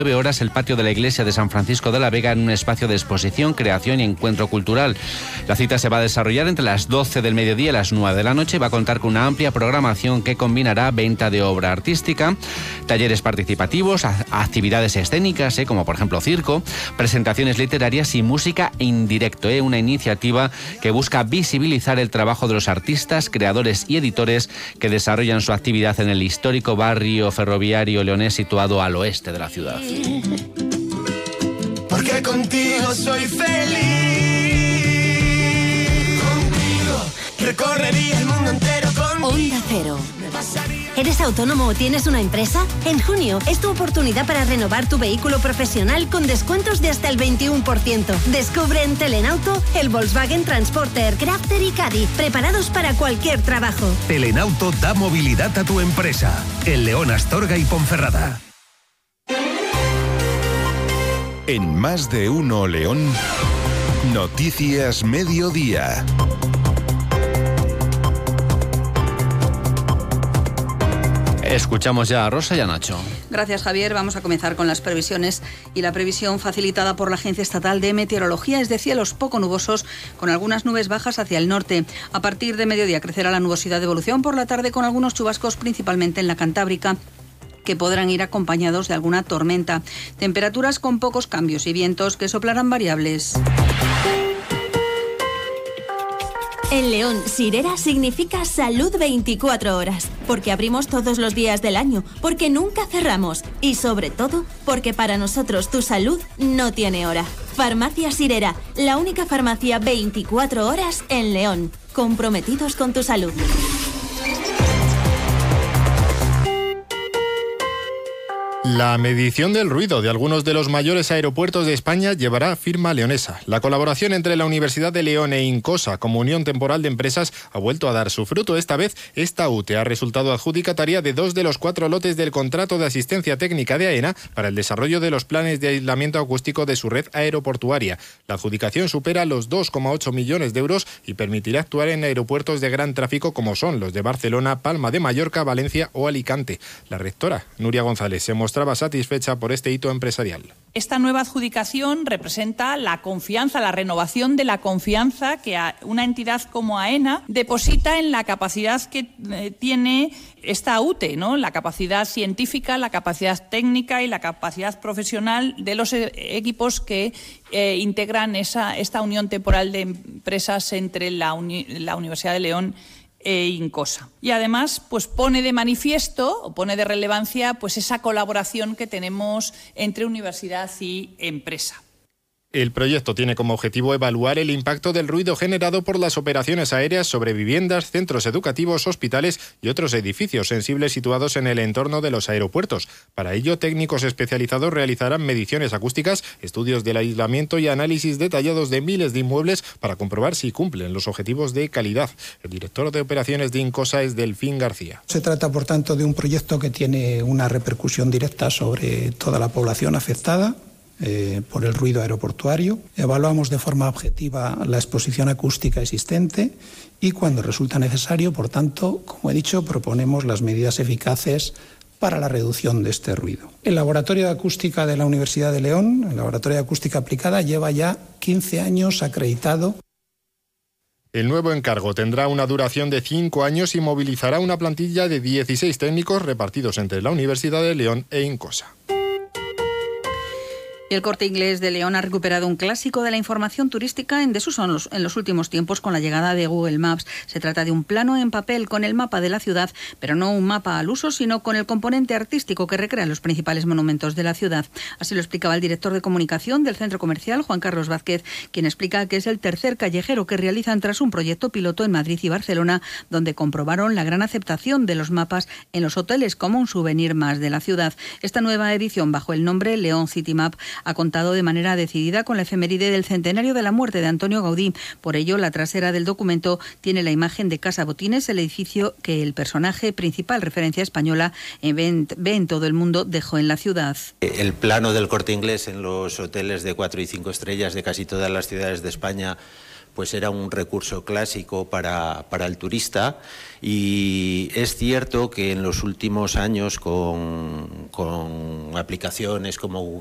9 horas el patio de la iglesia de San Francisco de la Vega en un espacio de exposición, creación y encuentro cultural. La cita se va a desarrollar entre las 12 del mediodía y las 9 de la noche y va a contar con una amplia programación que combinará venta de obra artística, talleres participativos, actividades escénicas, como por ejemplo circo, presentaciones literarias y música en directo, una iniciativa que busca visibilizar el trabajo de los artistas, creadores y editores que desarrollan su actividad en el histórico barrio ferroviario leonés situado al oeste de la ciudad. Porque contigo soy feliz. Contigo recorrería el mundo entero. Contigo. Onda Cero. ¿Eres autónomo o tienes una empresa? En junio es tu oportunidad para renovar tu vehículo profesional con descuentos de hasta el 21%. Descubre en Telenauto el Volkswagen Transporter, Crafter y Caddy, preparados para cualquier trabajo. Telenauto da movilidad a tu empresa. En León, Astorga y Ponferrada. En Más de Uno León, Noticias Mediodía. Escuchamos ya a Rosa y a Nacho. Gracias, Javier. Vamos a comenzar con las previsiones y la previsión facilitada por la Agencia Estatal de Meteorología es de cielos poco nubosos con algunas nubes bajas hacia el norte. A partir de mediodía crecerá la nubosidad de evolución por la tarde con algunos chubascos principalmente en la Cantábrica, que podrán ir acompañados de alguna tormenta. Temperaturas con pocos cambios y vientos que soplarán variables. En León, Sirera significa salud 24 horas, porque abrimos todos los días del año, porque nunca cerramos y sobre todo, porque para nosotros tu salud no tiene hora. Farmacia Sirera, la única farmacia 24 horas en León, comprometidos con tu salud. La medición del ruido de algunos de los mayores aeropuertos de España llevará firma leonesa. La colaboración entre la Universidad de León e Incosa, como unión temporal de empresas, ha vuelto a dar su fruto. Esta vez, esta UTE ha resultado adjudicataria de 2 de los 4 lotes del contrato de asistencia técnica de AENA para el desarrollo de los planes de aislamiento acústico de su red aeroportuaria. La adjudicación supera los 2,8 millones de euros y permitirá actuar en aeropuertos de gran tráfico como son los de Barcelona, Palma de Mallorca, Valencia o Alicante. La rectora, Nuria González, se mostraba satisfecha por este hito empresarial. Esta nueva adjudicación representa la confianza, la renovación de la confianza que una entidad como AENA deposita en la capacidad que tiene esta UTE, ¿no? La capacidad científica, la capacidad técnica y la capacidad profesional de los equipos que integran esta unión temporal de empresas entre la Universidad de León e Incosa. Y además, pues pone de manifiesto o pone de relevancia pues esa colaboración que tenemos entre universidad y empresa. El proyecto tiene como objetivo evaluar el impacto del ruido generado por las operaciones aéreas sobre viviendas, centros educativos, hospitales y otros edificios sensibles situados en el entorno de los aeropuertos. Para ello, técnicos especializados realizarán mediciones acústicas, estudios del aislamiento y análisis detallados de miles de inmuebles para comprobar si cumplen los objetivos de calidad. El director de operaciones de Incosa es Delfín García. Se trata, por tanto, de un proyecto que tiene una repercusión directa sobre toda la población afectada por el ruido aeroportuario. Evaluamos de forma objetiva la exposición acústica existente y, cuando resulta necesario, por tanto, como he dicho, proponemos las medidas eficaces para la reducción de este ruido. El Laboratorio de Acústica de la Universidad de León, el Laboratorio de Acústica Aplicada, lleva ya 15 años acreditado. El nuevo encargo tendrá una duración de 5 años y movilizará una plantilla de 16 técnicos repartidos entre la Universidad de León e Incosa. El Corte Inglés de León ha recuperado un clásico de la información turística en desuso en los últimos tiempos con la llegada de Google Maps. Se trata de un plano en papel con el mapa de la ciudad, pero no un mapa al uso, sino con el componente artístico que recrea los principales monumentos de la ciudad. Así lo explicaba el director de comunicación del centro comercial, Juan Carlos Vázquez, quien explica que es el tercer callejero que realizan tras un proyecto piloto en Madrid y Barcelona, donde comprobaron la gran aceptación de los mapas en los hoteles como un souvenir más de la ciudad. Esta nueva edición, bajo el nombre León City Map, ha contado de manera decidida con la efeméride del centenario de la muerte de Antonio Gaudí. Por ello, la trasera del documento tiene la imagen de Casa Botines, el edificio que el personaje principal, referencia española, ve en todo el mundo, dejó en la ciudad. El plano del Corte Inglés en los hoteles de 4 y 5 estrellas de casi todas las ciudades de España pues era un recurso clásico para el turista, y es cierto que en los últimos años con aplicaciones como